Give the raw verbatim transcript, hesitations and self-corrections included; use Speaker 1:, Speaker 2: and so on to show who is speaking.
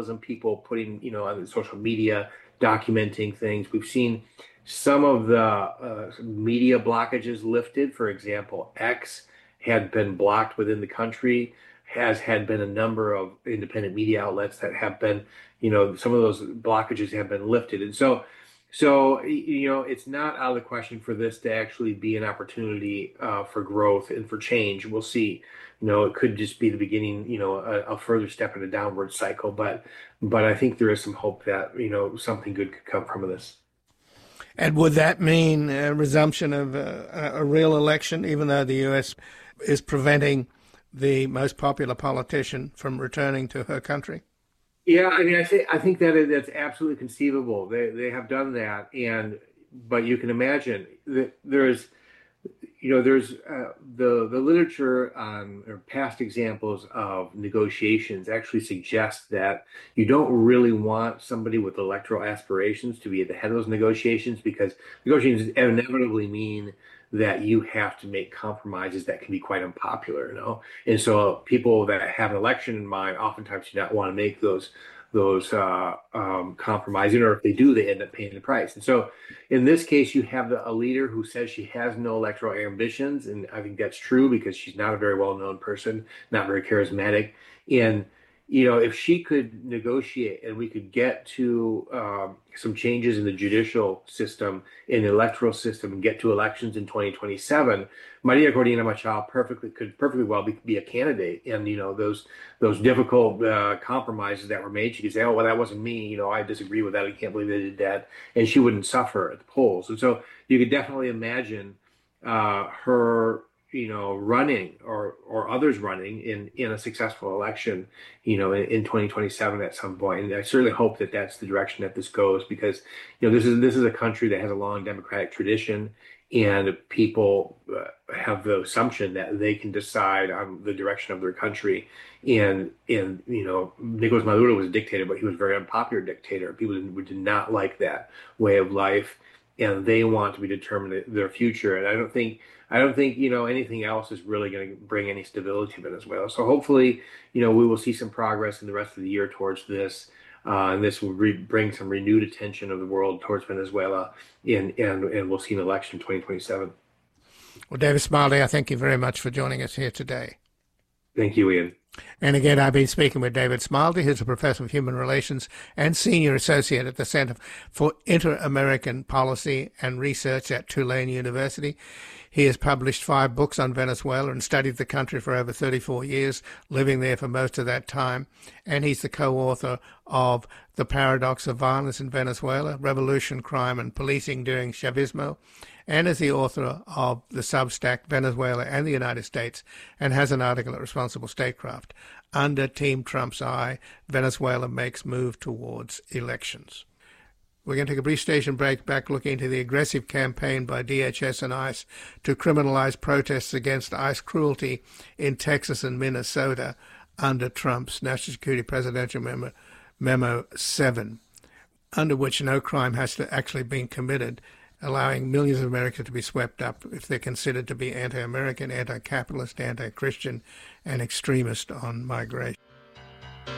Speaker 1: journalism, people putting, you know, on social media, documenting things. We've seen some of the uh, media blockages lifted. For example, X had been blocked within the country, has had been a number of independent media outlets that have been, you know, some of those blockages have been lifted. And so, so you know, it's not out of the question for this to actually be an opportunity uh, for growth and for change. We'll see. You know, it could just be the beginning, you know, a, a further step in a downward cycle. But, but I think there is some hope that, you know, something good could come from this.
Speaker 2: And would that mean a resumption of a, a real election, even though the U S is preventing the most popular politician from returning to her country?
Speaker 1: Yeah, I mean, I think I think that that's absolutely conceivable. They they have done that, and but you can imagine that there's, you know, there's uh, the the literature on or past examples of negotiations actually suggest that you don't really want somebody with electoral aspirations to be at the head of those negotiations, because negotiations inevitably mean that you have to make compromises that can be quite unpopular, you know. And so people that have an election in mind oftentimes do not want to make those those uh, um, compromising, or if they do, they end up paying the price. And so in this case, you have the, a leader who says she has no electoral ambitions, and I think that's true because she's not a very well-known person, not very charismatic. And you know, if she could negotiate and we could get to um, some changes in the judicial system, in the electoral system, and get to elections in twenty twenty-seven, Maria Corina Machado perfectly could perfectly well be, be a candidate. And you know, those those difficult uh, compromises that were made, she could say, "Oh, well, that wasn't me. You know, I disagree with that. I can't believe they did that," and she wouldn't suffer at the polls. And so you could definitely imagine uh, her, you know, running or or others running in in a successful election, you know, in, in twenty twenty-seven at some point. And I certainly hope that that's the direction that this goes, because you know, this is this is a country that has a long democratic tradition, and people uh, have the assumption that they can decide on the direction of their country. And and you know, Nicolas Maduro was a dictator, but he was a very unpopular dictator. People did, did not like that way of life, and they want to be determined their future. And I don't think I don't think, you know, anything else is really going to bring any stability to Venezuela. So hopefully, you know, we will see some progress in the rest of the year towards this. Uh, and this will re- bring some renewed attention of the world towards Venezuela, and, and, and we'll see an election in twenty twenty-seven.
Speaker 2: Well, David Smiley, I thank you very much for joining us here today.
Speaker 1: Thank you, Ian.
Speaker 2: And again, I've been speaking with David Smiley, who's a professor of human relations and senior associate at the Center for Inter-American Policy and Research at Tulane University. He has published five books on Venezuela and studied the country for over thirty-four years, living there for most of that time. And he's the co-author of The Paradox of Violence in Venezuela, Revolution, Crime, and Policing During Chavismo, and is the author of the Substack Venezuela and the United States, and has an article at Responsible Statecraft, Under Team Trump's Eye, Venezuela Makes Move Towards Elections. We're going to take a brief station break, back looking into the aggressive campaign by D H S and ICE to criminalize protests against ICE cruelty in Texas and Minnesota under Trump's National Security Presidential Memo, Memo seven, under which no crime has to actually been committed, allowing millions of Americans to be swept up if they're considered to be anti-American, anti-capitalist, anti-Christian, and extremist on migration.